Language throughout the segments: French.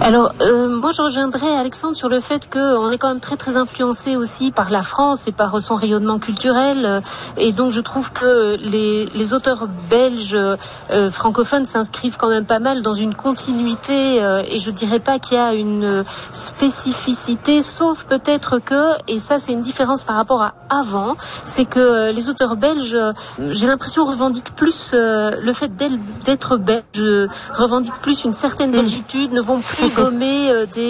Alors, moi, je rejoindrais Alexandre sur le fait qu'on est quand même très très influencé aussi par la France et par son rayonnement culturel. Et donc, je trouve que les auteurs belges francophones s'inscrivent quand même pas mal dans une continuité. Et je dirais pas qu'il y a une spécificité, sauf peut-être que, et ça c'est une différence par rapport à avant, c'est que les auteurs belges, j'ai l'impression, revendiquent plus le fait d'être belge, revendiquent plus une certaine belgitude, ne vont plus gommer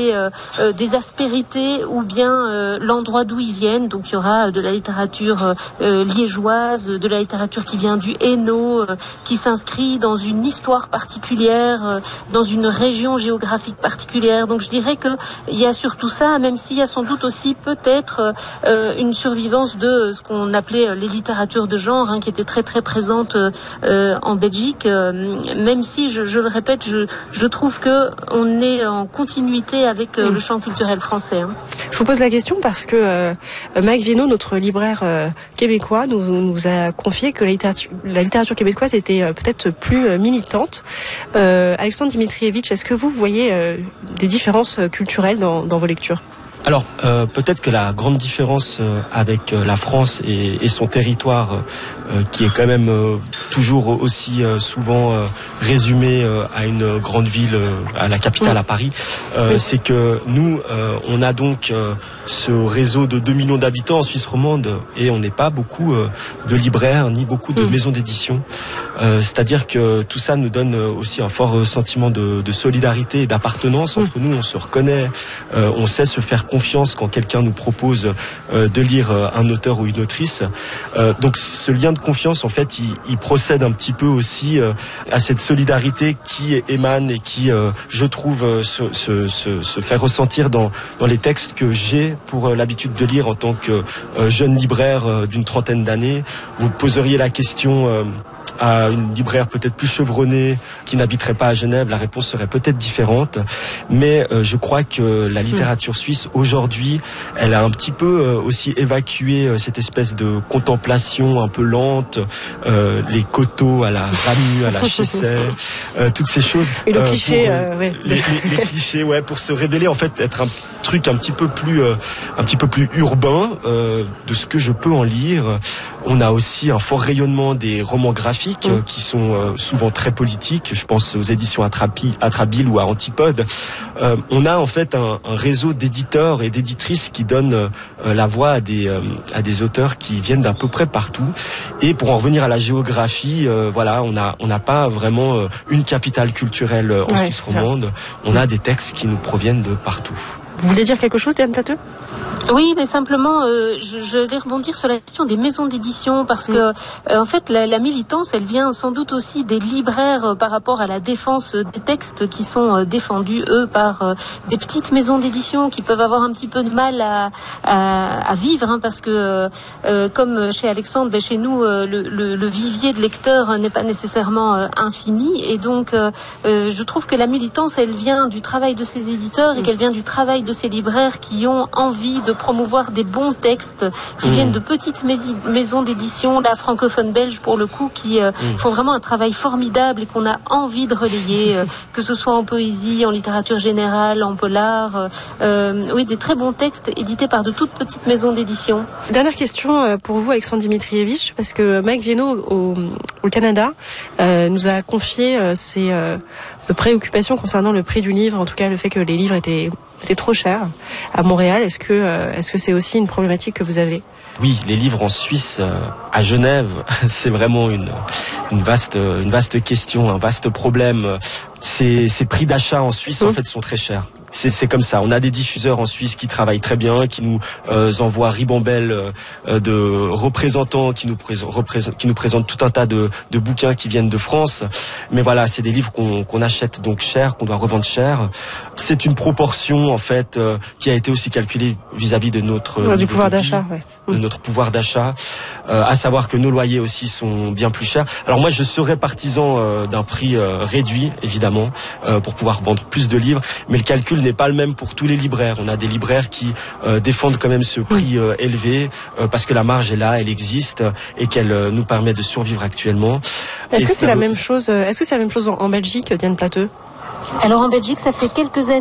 des aspérités ou bien l'endroit d'où ils viennent. Donc il y aura de la littérature liégeoise, de la littérature qui vient du Hainaut, qui s'inscrit dans une histoire particulière, dans une région géographique particulière. Donc je dirais que il y a surtout ça, même s'il y a sans doute aussi peut-être une survivance de ce qu'on appelait les littératures de genre, qui était très très présente en Belgique. Même si je le répète, je trouve que on est en continuité avec le champ culturel français. Je vous pose la question parce que Mike Vieno, notre libraire québécois, nous a confié que la littérature québécoise était peut-être plus militante. Alexandre Dimitrievitch, est-ce que vous voyez des différences culturelles dans vos lectures ? Alors, peut-être que la grande différence avec la France et son territoire, qui est quand même toujours aussi souvent résumé à une grande ville, à la capitale, à Paris, c'est que nous, on a donc ce réseau de 2 millions d'habitants en Suisse romande et on n'est pas beaucoup de libraires ni beaucoup de maisons d'édition. C'est-à-dire que tout ça nous donne aussi un fort sentiment de solidarité et d'appartenance entre nous. On se reconnaît, on sait se faire confiance quand quelqu'un nous propose de lire un auteur ou une autrice. Donc ce lien de confiance, en fait, il procède un petit peu aussi à cette solidarité qui émane et qui, je trouve, se fait ressentir dans les textes que j'ai pour l'habitude de lire en tant que jeune libraire d'une trentaine d'années. Vous poseriez la question à une libraire peut-être plus chevronnée qui n'habiterait pas à Genève, la réponse serait peut-être différente. Mais je crois que la littérature suisse aujourd'hui, elle a un petit peu aussi évacué cette espèce de contemplation un peu lente, les coteaux à la Ramu, à la Chesset, toutes ces choses. Et le cliché, les clichés, pour se révéler en fait être un truc un petit peu plus urbain de ce que je peux en lire. On a aussi un fort rayonnement des romans graphiques qui sont souvent très politiques. Je pense aux éditions Atrabile ou à Antipode. On a en fait un réseau d'éditeurs et d'éditrices qui donnent la voix à des auteurs qui viennent d'à peu près partout. Et pour en revenir à la géographie, on n'a pas vraiment une capitale culturelle en Suisse romande. On a des textes qui nous proviennent de partout. Vous voulez dire quelque chose, Diane Plateux ? Oui, mais simplement, je vais rebondir sur la question des maisons d'édition parce que, en fait, la militance, elle vient sans doute aussi des libraires par rapport à la défense des textes qui sont défendus, eux, par des petites maisons d'édition qui peuvent avoir un petit peu de mal à vivre, parce que, comme chez Alexandre, chez nous, le vivier de lecteurs n'est pas nécessairement infini. Et donc, je trouve que la militance, elle vient du travail de ces éditeurs et qu'elle vient du travail de ces libraires qui ont envie de promouvoir des bons textes qui viennent de petites maisons d'édition, la francophone belge pour le coup, qui font vraiment un travail formidable et qu'on a envie de relayer, que ce soit en poésie, en littérature générale, en polar. Des très bons textes édités par de toutes petites maisons d'édition. Dernière question pour vous, Alexandre Dimitrievitch, parce que Mike Vieno au Canada nous a confié ses préoccupations concernant le prix du livre, en tout cas le fait que les livres étaient trop chers à Montréal. Est-ce que c'est aussi une problématique que vous avez ? Oui, les livres en Suisse, à Genève, c'est vraiment une vaste question, un vaste problème. Ces prix d'achat en Suisse, en fait, sont très chers. C'est comme ça. On a des diffuseurs en Suisse qui travaillent très bien, qui nous envoient ribambelle de représentants, qui nous présentent tout un tas de bouquins qui viennent de France. Mais voilà, c'est des livres qu'on achète donc cher, qu'on doit revendre cher. C'est une proportion en fait qui a été aussi calculée vis-à-vis de notre du pouvoir d'achat, de notre pouvoir d'achat. À savoir que nos loyers aussi sont bien plus chers. Alors moi, je serais partisan d'un prix réduit, évidemment, pour pouvoir vendre plus de livres. Mais le calcul n'est pas le même pour tous les libraires. On a des libraires qui défendent quand même ce prix élevé parce que la marge est là, elle existe et qu'elle nous permet de survivre actuellement. Est-ce que c'est la même chose en Belgique, Diane Plateux ? Alors en Belgique, ça fait quelques années